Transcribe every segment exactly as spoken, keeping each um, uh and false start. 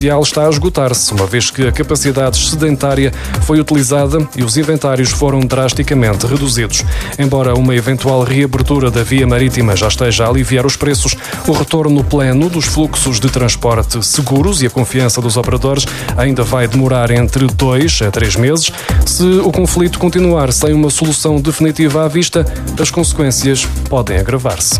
está a esgotar-se, uma vez que a capacidade sedentária foi utilizada e os inventários foram drasticamente reduzidos. Embora uma eventual reabertura da via marítima já esteja a aliviar os preços, o retorno pleno dos fluxos de transporte seguros e a confiança dos operadores ainda vai demorar entre dois a três meses. Se o conflito continuar sem uma solução definitiva à vista, as consequências podem agravar-se.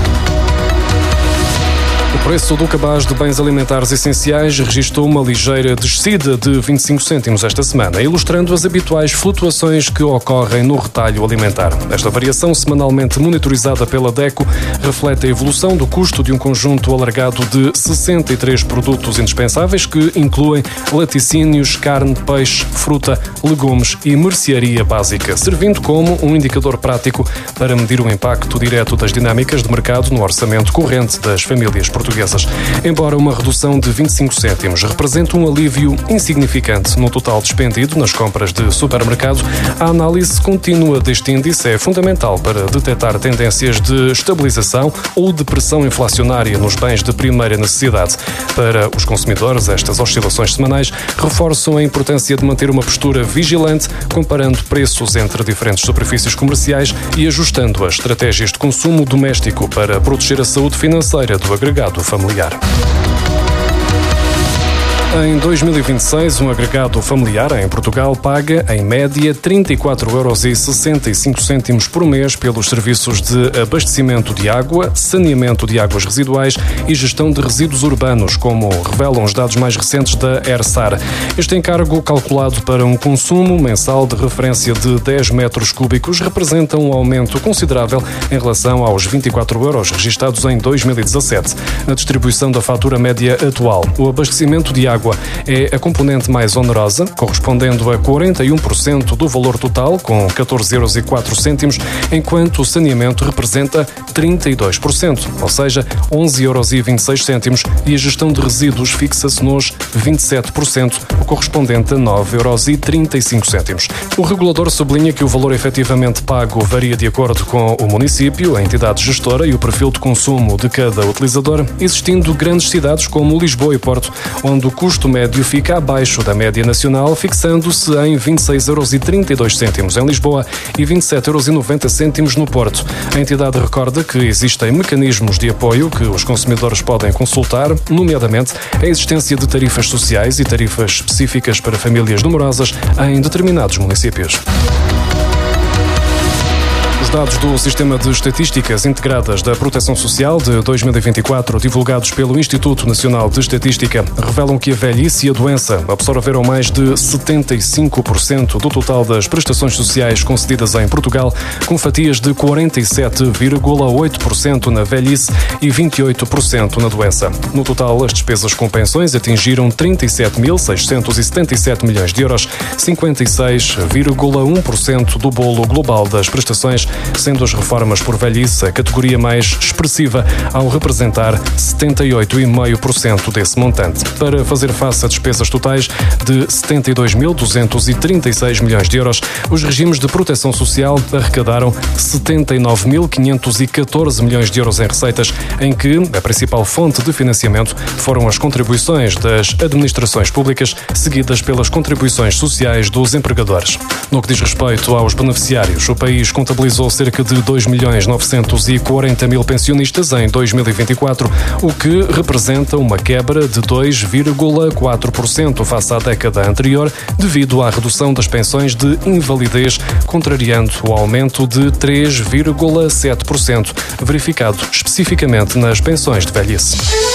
O preço do cabaz de bens alimentares essenciais registrou uma ligeira descida de vinte e cinco cêntimos esta semana, ilustrando as habituais flutuações que ocorrem no retalho alimentar. Esta variação, semanalmente monitorizada pela DECO, reflete a evolução do custo de um conjunto alargado de sessenta e três produtos indispensáveis que incluem laticínios, carne, peixe, fruta, legumes e mercearia básica, servindo como um indicador prático para medir o impacto direto das dinâmicas de mercado no orçamento corrente das famílias portuguesas. Embora uma redução de vinte e cinco cêntimos represente um alívio insignificante no total despendido nas compras de supermercado, a análise contínua deste índice é fundamental para detectar tendências de estabilização ou de pressão inflacionária nos bens de primeira necessidade. Para os consumidores, estas oscilações semanais reforçam a importância de manter uma postura vigilante, comparando preços entre diferentes superfícies comerciais e ajustando as estratégias de consumo doméstico para proteger a saúde financeira do agregado familiar. Em dois mil e vinte e seis, um agregado familiar em Portugal paga, em média, trinta e quatro euros e sessenta e cinco cêntimos por mês pelos serviços de abastecimento de água, saneamento de águas residuais e gestão de resíduos urbanos, como revelam os dados mais recentes da ERSAR. Este encargo, calculado para um consumo mensal de referência de dez metros cúbicos, representa um aumento considerável em relação aos vinte e quatro euros registados em dois mil e dezassete. Na distribuição da fatura média atual, o abastecimento de água é a componente mais onerosa, correspondendo a quarenta e um por cento do valor total, com catorze euros e quatro cêntimos, enquanto o saneamento representa trinta e dois por cento, ou seja, onze euros e vinte e seis cêntimos, e a gestão de resíduos fixa-se nos vinte e sete por cento, o correspondente a nove euros e trinta e cinco cêntimos. O regulador sublinha que o valor efetivamente pago varia de acordo com o município, a entidade gestora e o perfil de consumo de cada utilizador, existindo grandes cidades como Lisboa e Porto, onde o custo médio fica abaixo da média nacional, fixando-se em vinte e seis euros e trinta e dois cêntimos em Lisboa e vinte e sete euros e noventa cêntimos no Porto. A entidade recorda que existem mecanismos de apoio que os consumidores podem consultar, nomeadamente a existência de tarifas sociais e tarifas específicas para famílias numerosas em determinados municípios. Os dados do Sistema de Estatísticas Integradas da Proteção Social de dois mil e vinte e quatro, divulgados pelo Instituto Nacional de Estatística, revelam que a velhice e a doença absorveram mais de setenta e cinco por cento do total das prestações sociais concedidas em Portugal, com fatias de quarenta e sete vírgula oito por cento na velhice e vinte e oito por cento na doença. No total, as despesas com pensões atingiram trinta e sete mil seiscentos e setenta e sete milhões de euros, cinquenta e seis vírgula um por cento do bolo global das prestações, sendo as reformas por velhice a categoria mais expressiva, ao representar setenta e oito vírgula cinco por cento desse montante. Para fazer face a despesas totais de setenta e dois mil duzentos e trinta e seis milhões de euros, os regimes de proteção social arrecadaram setenta e nove mil quinhentos e catorze milhões de euros em receitas, em que a principal fonte de financiamento foram as contribuições das administrações públicas, seguidas pelas contribuições sociais dos empregadores. No que diz respeito aos beneficiários, o país contabilizou cerca de dois milhões novecentos e quarenta mil pensionistas em dois mil e vinte e quatro, o que representa uma quebra de dois vírgula quatro por cento face à década anterior, devido à redução das pensões de invalidez, contrariando o aumento de três vírgula sete por cento verificado especificamente nas pensões de velhice.